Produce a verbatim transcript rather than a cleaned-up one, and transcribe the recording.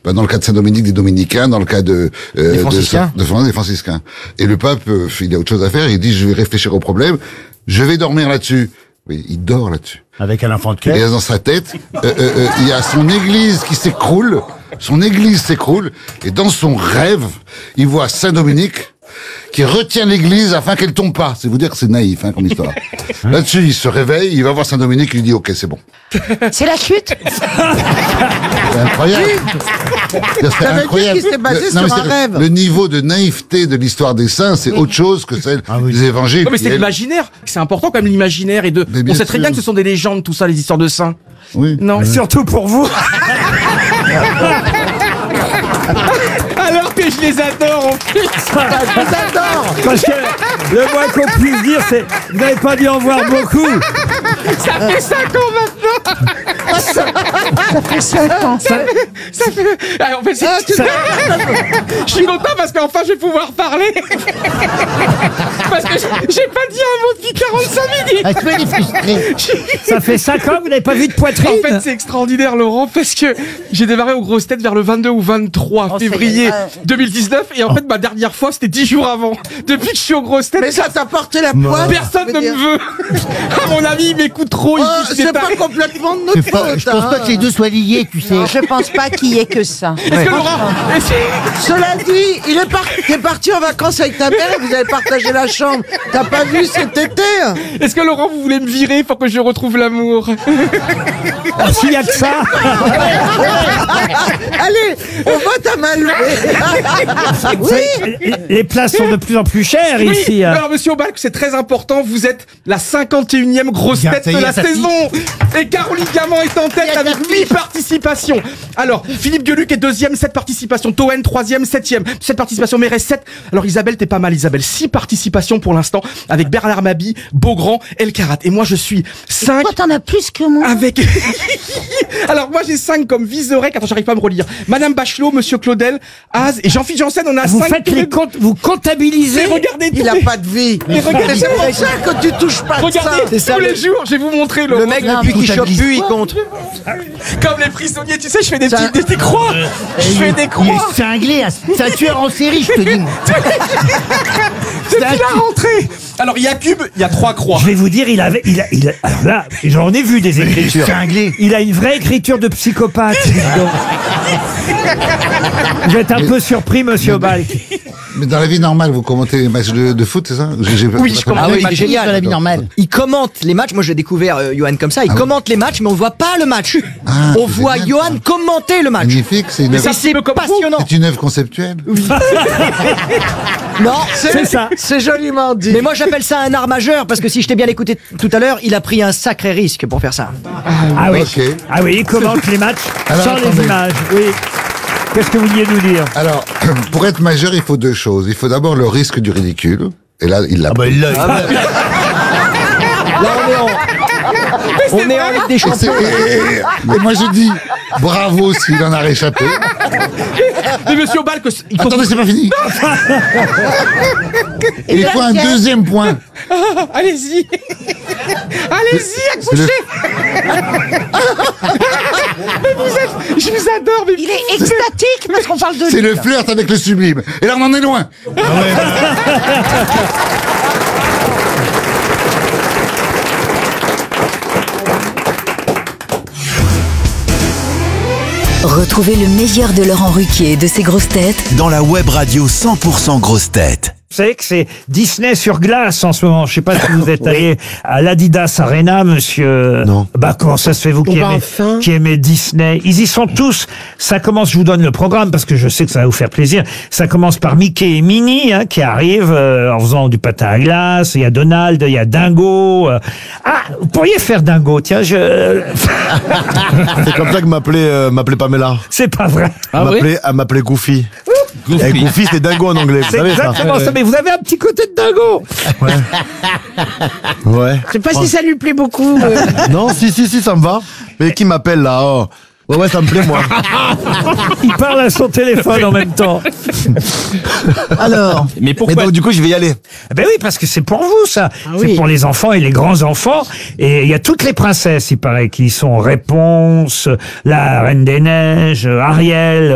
Ben, dans le cas de Saint-Dominique, des Dominicains, dans le cas de, euh, des franciscains. De, de, de, des franciscains. Et le pape, euh, il a autre chose à faire. Il dit, je vais réfléchir au problème. Je vais dormir là-dessus. Oui, il dort là-dessus. Avec un enfant de cœur. Et dans sa tête, euh, euh, euh, il y a son église qui s'écroule. Son église s'écroule. Et dans son rêve, il voit Saint-Dominique qui retient l'église afin qu'elle tombe pas. C'est vous dire que c'est naïf, hein, comme histoire. Là-dessus, il se réveille, il va voir Saint-Dominique, il lui dit, ok, c'est bon. C'est la chute. C'est incroyable. C'est Ça veut dire qu'il s'est basé Le- non, sur mais un c'est- rêve. Le niveau de naïveté de l'histoire des saints, c'est autre chose que celle Ah oui. des évangiles. Non mais qui, c'est elle- l'imaginaire, c'est important quand même l'imaginaire et de. Mais On bien sait très sûr. bien que ce sont des légendes, tout ça, les histoires de saints. Oui. Non. Surtout pour vous. Alors que je les adore en plus. J'adore. Parce que le moins qu'on puisse dire, c'est vous n'avez pas dû en voir beaucoup. Ça fait cinq ans maintenant. Ça fait cinq ans. Ça fait. Ah, en fait, c'est- Ah, tu- je suis content parce qu'enfin je vais pouvoir parler. Parce que j'ai j'ai pas dit un mot depuis quarante-cinq minutes. Est-ce qu'elle est frustrée? Ça fait cinq ans que vous n'avez pas vu de poitrine. En fait, c'est extraordinaire, Laurent, parce que j'ai démarré aux grosses têtes vers le vingt-deux ou vingt-trois Oh, c'est- février euh, deux mille dix-neuf, et en fait, ma dernière fois, c'était dix jours avant. Depuis que je suis aux grosses têtes, Mais ça t'a porté la poisse. personne je ne veux me dire. veut. Ah, mon ami, il m'écoute trop. Il Oh, dit que c'est c'est pas taré. complètement de notre C'est pas- faute. Je pense pas que les deux soient liés, tu sais. Non, je pense pas qu'il y ait que ça. Est-ce que Laurent, est-ce- Cela dit, il est parti, t'es parti en vacances avec ta mère et vous avez partagé la chambre. T'as pas vu cet été? est-ce que Laurent, vous voulez me virer pour que je retrouve l'amour? Ah, s'il y a que ça. Allez, on vote à main levée. Oui. Les- Les places sont de plus en plus chères Oui, ici. hein. alors monsieur Aubalc, c'est très important, vous êtes la cinquante et unième grosse Regarde, tête ça y de est, la ça saison. Et Caroline Diamant est en tête avec huit participations. Alors, Philippe Gueluc est deuxième, sept participations. Toen, troisième, septième, sept participations. Mérès, sept. Alors Isabelle, t'es pas mal Isabelle. six participations pour l'instant avec Bernard Mabie, Beaugrand, El Karat. Et moi je suis cinq Toi, t'en as plus que moi. avec... Alors moi j'ai cinq comme Vizorek. Attends, j'arrive pas à me relire. Madame Bachelot, Monsieur Claudel, Az et Jean-Philippe Janssen, on a Vous cinq. faites les comptes, vous comptabilisez. Et regardez tous Il a les- pas de vie. Mais regardez, C'est pour ça que tu touches pas de ça. Regardez, tous les jours, je vais vous montrer Laurent. Le mec, Non, depuis mais qu'il chope comptabilise plus, il quoi compte. Comme les prisonniers, tu sais, je fais des, Ça- petits, des, des croix. Je fais des Il croix. est cinglé, hein. c'est un tueur en série, je te dis. Depuis la rentrée. Alors, il y a Cube, il y a trois croix. Je vais vous dire, il avait, il a, il a- alors là, j'en ai vu des écritures. Cinglé. Il a une vraie écriture de psychopathe. dis donc. Vous êtes un peu surpris, monsieur Aubalc. Mais dans la vie normale, vous commentez les matchs de, de foot, c'est ça? J'ai- j'ai- Oui, je commente Ah oui, les matchs. c'est génial. Dans la vie normale. Il commente les matchs. Moi, j'ai découvert euh, Johan comme ça. Il commente les matchs, mais on voit pas le match. Ah, on c'est voit génial, Johan commenter le match. Magnifique, c'est une, Mais œuvre- ça, Et c'est peu comme vous. passionnant. c'est une œuvre conceptuelle. Non, C'est ça. C'est joliment dit. mais moi j'appelle ça un art majeur parce que si je t'ai bien écouté tout à l'heure, il a pris un sacré risque pour faire ça. Ah oui. Ok. Ah oui, il commente les matchs Alors, sans les attendez. images. Oui. Qu'est-ce que vous vouliez nous dire? Alors, pour être majeur, il faut deux choses. Il faut d'abord le risque du ridicule. Et là, il l'a Ah bah, pris. il l'a. Là on est en, on est en Ligue des Et, c'est- Champions. et- et moi, je dis bravo s'il en a réchappé. Mais monsieur Aubalc, il faut... Attendez, c'est pas fini. Et il faut un deuxième point. Allez-y. Allez-y, C'est le- accouchez. Mais vous êtes... Je vous adore, mais... Il est extatique parce qu'on parle de C'est lui. le flirt avec le sublime. Et là, on en est loin. Retrouvez le meilleur de Laurent Ruquier et de ses grosses têtes Dans la web radio cent pour cent grosses têtes. Vous savez que c'est Disney sur glace en ce moment. Je sais pas si vous êtes allé à l'Adidas Arena, monsieur. Non. Bah, comment ça se fait, vous qui bah, aimez, enfin. qui aimez Disney? Ils y sont tous. Ça commence, je vous donne le programme parce que je sais que ça va vous faire plaisir. Ça commence par Mickey et Minnie, hein, qui arrivent euh, en faisant du patin à glace. Il y a Donald, il y a Dingo. euh. Ah, vous pourriez faire Dingo, tiens, je... C'est comme ça que m'appelait euh, m'appelait Pamela. C'est pas vrai. Elle m'appelait elle m'appelait Goofy. Et Goofy c'est dingo en anglais, vous C'est savez ça. exactement ça. Mais vous avez un petit côté de Dingo. Ouais. Je sais pas si ça lui plaît beaucoup. euh. Non, si si si ça me va. Mais qui m'appelle là oh. Ouais ouais, ça me plaît moi. Il parle à son téléphone en même temps. Alors, Mais Et pourquoi donc du coup, je vais y aller. Eh ben oui, parce que c'est pour vous, ça. C'est oui. pour les enfants et les grands-enfants. Et il y a toutes les princesses, il paraît, qui sont Réponse, la Reine des Neiges, Ariel,